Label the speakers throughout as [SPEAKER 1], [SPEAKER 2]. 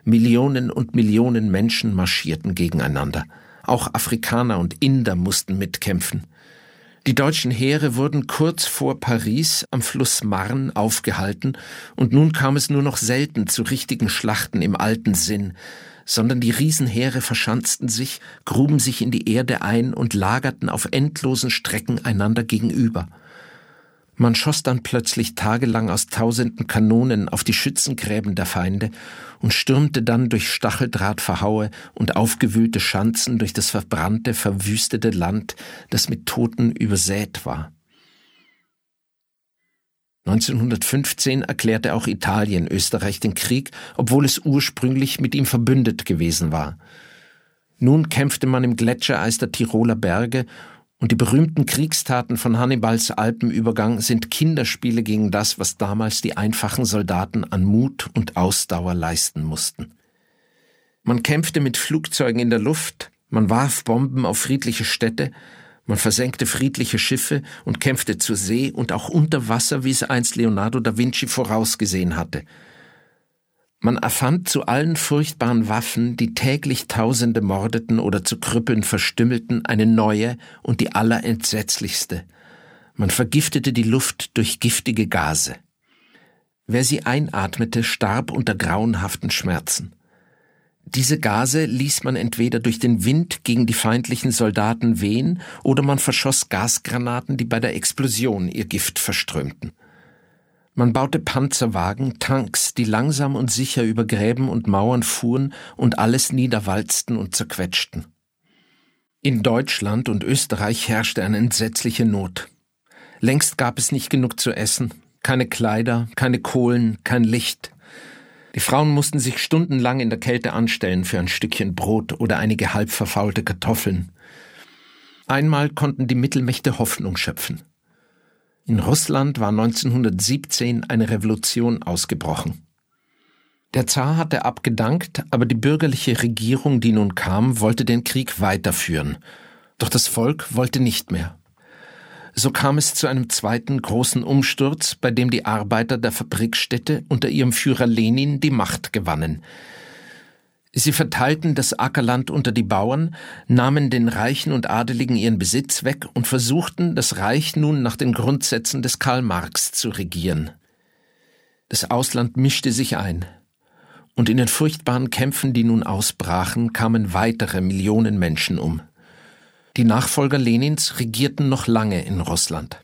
[SPEAKER 1] Millionen und Millionen Menschen marschierten gegeneinander. Auch Afrikaner und Inder mussten mitkämpfen. Die deutschen Heere wurden kurz vor Paris am Fluss Marne aufgehalten und nun kam es nur noch selten zu richtigen Schlachten im alten Sinn, sondern die Riesenheere verschanzten sich, gruben sich in die Erde ein und lagerten auf endlosen Strecken einander gegenüber. Man schoss dann plötzlich tagelang aus tausenden Kanonen auf die Schützengräben der Feinde und stürmte dann durch Stacheldrahtverhaue und aufgewühlte Schanzen durch das verbrannte, verwüstete Land, das mit Toten übersät war. 1915 erklärte auch Italien Österreich den Krieg, obwohl es ursprünglich mit ihm verbündet gewesen war. Nun kämpfte man im Gletschereis der Tiroler Berge und die berühmten Kriegstaten von Hannibals Alpenübergang sind Kinderspiele gegen das, was damals die einfachen Soldaten an Mut und Ausdauer leisten mussten. Man kämpfte mit Flugzeugen in der Luft, man warf Bomben auf friedliche Städte, man versenkte friedliche Schiffe und kämpfte zur See und auch unter Wasser, wie es einst Leonardo da Vinci vorausgesehen hatte. Man erfand zu allen furchtbaren Waffen, die täglich Tausende mordeten oder zu Krüppeln verstümmelten, eine neue und die allerentsetzlichste. Man vergiftete die Luft durch giftige Gase. Wer sie einatmete, starb unter grauenhaften Schmerzen. Diese Gase ließ man entweder durch den Wind gegen die feindlichen Soldaten wehen oder man verschoss Gasgranaten, die bei der Explosion ihr Gift verströmten. Man baute Panzerwagen, Tanks, die langsam und sicher über Gräben und Mauern fuhren und alles niederwalzten und zerquetschten. In Deutschland und Österreich herrschte eine entsetzliche Not. Längst gab es nicht genug zu essen, keine Kleider, keine Kohlen, kein Licht. Die Frauen mussten sich stundenlang in der Kälte anstellen für ein Stückchen Brot oder einige halb verfaulte Kartoffeln. Einmal konnten die Mittelmächte Hoffnung schöpfen. In Russland war 1917 eine Revolution ausgebrochen. Der Zar hatte abgedankt, aber die bürgerliche Regierung, die nun kam, wollte den Krieg weiterführen. Doch das Volk wollte nicht mehr. So kam es zu einem zweiten großen Umsturz, bei dem die Arbeiter der Fabrikstädte unter ihrem Führer Lenin die Macht gewannen. Sie verteilten das Ackerland unter die Bauern, nahmen den Reichen und Adeligen ihren Besitz weg und versuchten, das Reich nun nach den Grundsätzen des Karl Marx zu regieren. Das Ausland mischte sich ein. Und in den furchtbaren Kämpfen, die nun ausbrachen, kamen weitere Millionen Menschen um. Die Nachfolger Lenins regierten noch lange in Russland.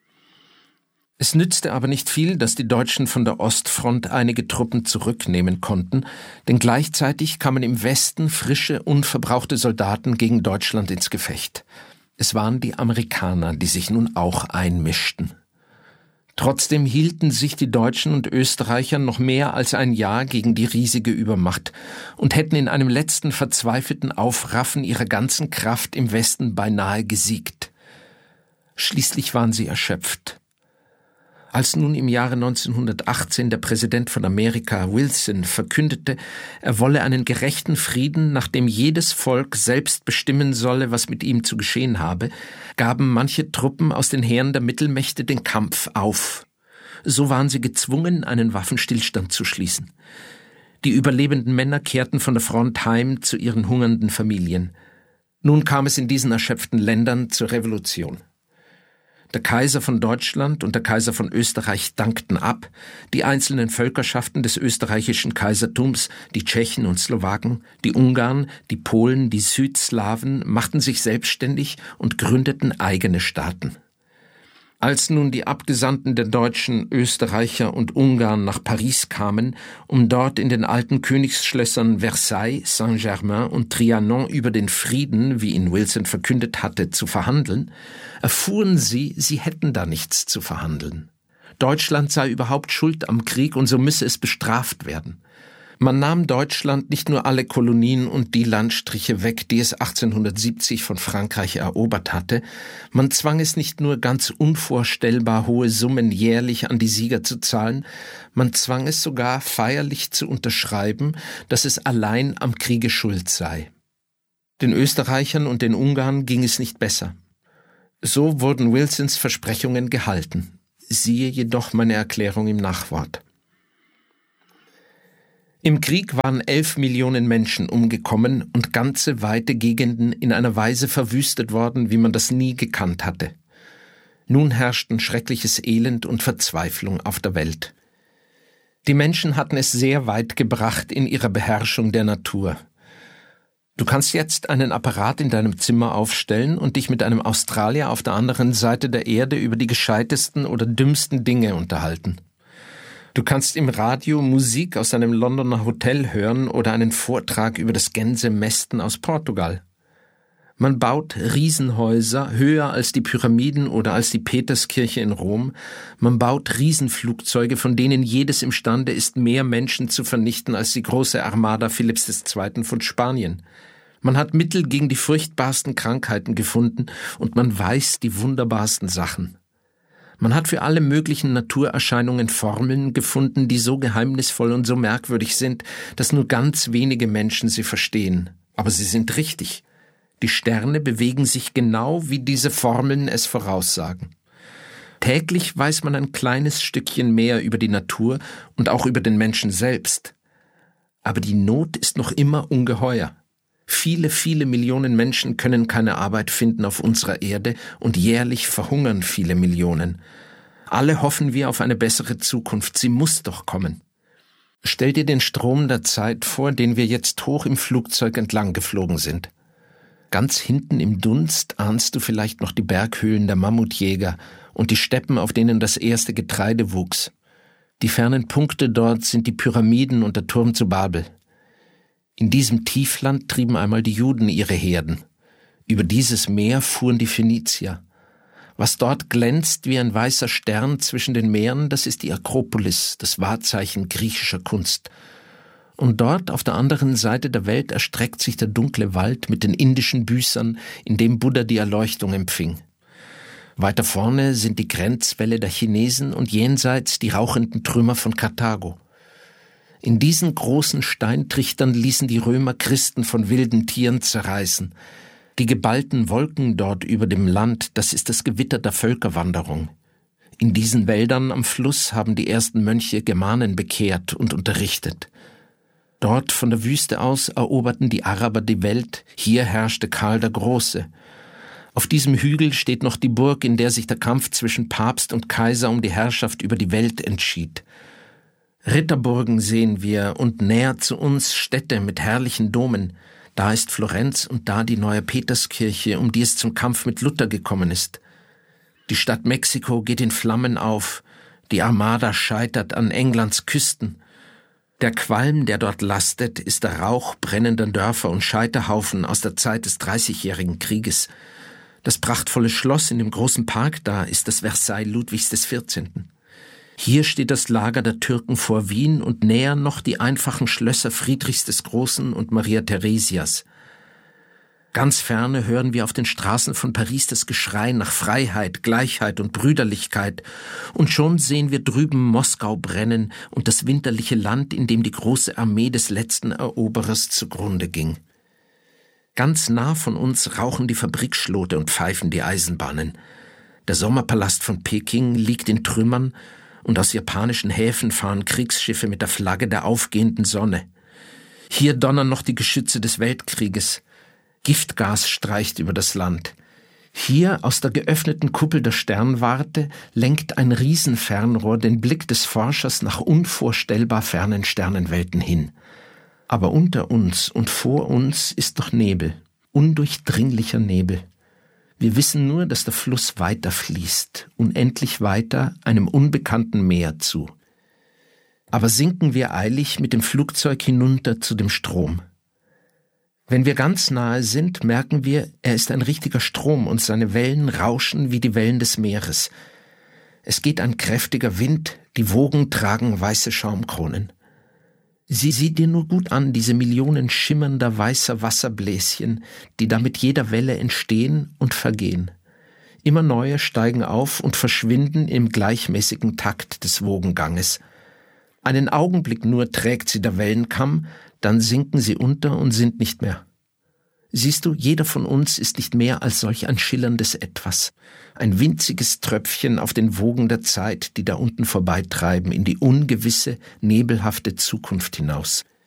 [SPEAKER 1] Es nützte aber nicht viel, dass die Deutschen von der Ostfront einige Truppen zurücknehmen konnten, denn gleichzeitig kamen im Westen frische, unverbrauchte Soldaten gegen Deutschland ins Gefecht. Es waren die Amerikaner, die sich nun auch einmischten. Trotzdem hielten sich die Deutschen und Österreicher noch mehr als ein Jahr gegen die riesige Übermacht und hätten in einem letzten verzweifelten Aufraffen ihrer ganzen Kraft im Westen beinahe gesiegt. Schließlich waren sie erschöpft. Als nun im Jahre 1918 der Präsident von Amerika, Wilson, verkündete, er wolle einen gerechten Frieden, nach dem jedes Volk selbst bestimmen solle, was mit ihm zu geschehen habe, gaben manche Truppen aus den Heeren der Mittelmächte den Kampf auf. So waren sie gezwungen, einen Waffenstillstand zu schließen. Die überlebenden Männer kehrten von der Front heim zu ihren hungernden Familien. Nun kam es in diesen erschöpften Ländern zur Revolution. Der Kaiser von Deutschland und der Kaiser von Österreich dankten ab, die einzelnen Völkerschaften des österreichischen Kaisertums, die Tschechen und Slowaken, die Ungarn, die Polen, die Südslawen, machten sich selbstständig und gründeten eigene Staaten. Als nun die Abgesandten der Deutschen, Österreicher und Ungarn nach Paris kamen, um dort in den alten Königsschlössern Versailles, Saint-Germain und Trianon über den Frieden, wie ihn Wilson verkündet hatte, zu verhandeln, erfuhren sie, sie hätten da nichts zu verhandeln. Deutschland sei überhaupt schuld am Krieg und so müsse es bestraft werden. Man nahm Deutschland nicht nur alle Kolonien und die Landstriche weg, die es 1870 von Frankreich erobert hatte, man zwang es nicht nur ganz unvorstellbar hohe Summen jährlich an die Sieger zu zahlen, man zwang es sogar feierlich zu unterschreiben, dass es allein am Kriege schuld sei. Den Österreichern und den Ungarn ging es nicht besser. So wurden Wilsons Versprechungen gehalten. Siehe jedoch meine Erklärung im Nachwort. Im Krieg waren 11 Millionen Menschen umgekommen und ganze weite Gegenden in einer Weise verwüstet worden, wie man das nie gekannt hatte. Nun herrschten schreckliches Elend und Verzweiflung auf der Welt. Die Menschen hatten es sehr weit gebracht in ihrer Beherrschung der Natur. Du kannst jetzt einen Apparat in deinem Zimmer aufstellen und dich mit einem Australier auf der anderen Seite der Erde über die gescheitesten oder dümmsten Dinge unterhalten. Du kannst im Radio Musik aus einem Londoner Hotel hören oder einen Vortrag über das Gänsemästen aus Portugal. Man baut Riesenhäuser höher als die Pyramiden oder als die Peterskirche in Rom. Man baut Riesenflugzeuge, von denen jedes imstande ist, mehr Menschen zu vernichten als die große Armada Philipps II. Von Spanien. Man hat Mittel gegen die furchtbarsten Krankheiten gefunden und man weiß die wunderbarsten Sachen. Man hat für alle möglichen Naturerscheinungen Formeln gefunden, die so geheimnisvoll und so merkwürdig sind, dass nur ganz wenige Menschen sie verstehen. Aber sie sind richtig. Die Sterne bewegen sich genau, wie diese Formeln es voraussagen. Täglich weiß man ein kleines Stückchen mehr über die Natur und auch über den Menschen selbst. Aber die Not ist noch immer ungeheuer. Viele, viele Millionen Menschen können keine Arbeit finden auf unserer Erde und jährlich verhungern viele Millionen. Alle hoffen wir auf eine bessere Zukunft. Sie muss doch kommen. Stell dir den Strom der Zeit vor, den wir jetzt hoch im Flugzeug entlang geflogen sind. Ganz hinten im Dunst ahnst du vielleicht noch die Berghöhlen der Mammutjäger und die Steppen, auf denen das erste Getreide wuchs. Die fernen Punkte dort sind die Pyramiden und der Turm zu Babel. In diesem Tiefland trieben einmal die Juden ihre Herden. Über dieses Meer fuhren die Phönizier. Was dort glänzt wie ein weißer Stern zwischen den Meeren, das ist die Akropolis, das Wahrzeichen griechischer Kunst. Und dort auf der anderen Seite der Welt erstreckt sich der dunkle Wald mit den indischen Büßern, in dem Buddha die Erleuchtung empfing. Weiter vorne sind die Grenzwälle der Chinesen und jenseits die rauchenden Trümmer von Karthago. In diesen großen Steintrichtern ließen die Römer Christen von wilden Tieren zerreißen. Die geballten Wolken dort über dem Land, das ist das Gewitter der Völkerwanderung. In diesen Wäldern am Fluss haben die ersten Mönche Germanen bekehrt und unterrichtet. Dort von der Wüste aus eroberten die Araber die Welt, hier herrschte Karl der Große. Auf diesem Hügel steht noch die Burg, in der sich der Kampf zwischen Papst und Kaiser um die Herrschaft über die Welt entschied. Ritterburgen sehen wir und näher zu uns Städte mit herrlichen Domen. Da ist Florenz und da die neue Peterskirche, um die es zum Kampf mit Luther gekommen ist. Die Stadt Mexiko geht in Flammen auf, die Armada scheitert an Englands Küsten. Der Qualm, der dort lastet, ist der Rauch brennender Dörfer und Scheiterhaufen aus der Zeit des 30-jährigen Krieges. Das prachtvolle Schloss in dem großen Park da ist das Versailles Ludwigs XIV. Hier steht das Lager der Türken vor Wien und näher noch die einfachen Schlösser Friedrichs des Großen und Maria Theresias. Ganz ferne hören wir auf den Straßen von Paris das Geschrei nach Freiheit, Gleichheit und Brüderlichkeit, und schon sehen wir drüben Moskau brennen und das winterliche Land, in dem die große Armee des letzten Eroberers zugrunde ging. Ganz nah von uns rauchen die Fabrikschlote und pfeifen die Eisenbahnen. Der Sommerpalast von Peking liegt in Trümmern, und aus japanischen Häfen fahren Kriegsschiffe mit der Flagge der aufgehenden Sonne. Hier donnern noch die Geschütze des Weltkrieges. Giftgas streicht über das Land. Hier aus der geöffneten Kuppel der Sternwarte lenkt ein Riesenfernrohr den Blick des Forschers nach unvorstellbar fernen Sternenwelten hin. Aber unter uns und vor uns ist noch Nebel, undurchdringlicher Nebel. Wir wissen nur, dass der Fluss weiter fließt, unendlich weiter, einem unbekannten Meer zu. Aber sinken wir eilig mit dem Flugzeug hinunter zu dem Strom. Wenn wir ganz nahe sind, merken wir, er ist ein richtiger Strom und seine Wellen rauschen wie die Wellen des Meeres. Es geht ein kräftiger Wind, die Wogen tragen weiße Schaumkronen. Sieh dir nur gut an, diese Millionen schimmernder weißer Wasserbläschen, die da mit jeder Welle entstehen und vergehen. Immer neue steigen auf und verschwinden im gleichmäßigen Takt des Wogenganges. Einen Augenblick nur trägt sie der Wellenkamm, dann sinken sie unter und sind nicht mehr. Siehst du, jeder von uns ist nicht mehr als solch ein schillerndes Etwas, ein winziges Tröpfchen auf den Wogen der Zeit, die da unten vorbeitreiben in die ungewisse, nebelhafte Zukunft hinaus.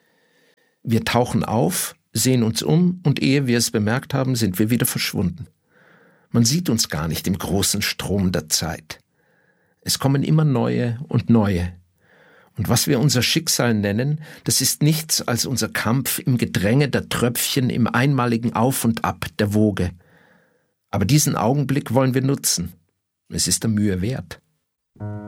[SPEAKER 1] Wir tauchen auf, sehen uns um und ehe wir es bemerkt haben, sind wir wieder verschwunden. Man sieht uns gar nicht im großen Strom der Zeit. Es kommen immer neue und neue. Und was wir unser Schicksal nennen, das ist nichts als unser Kampf im Gedränge der Tröpfchen, im einmaligen Auf und Ab der Woge. Aber diesen Augenblick wollen wir nutzen. Es ist der Mühe wert.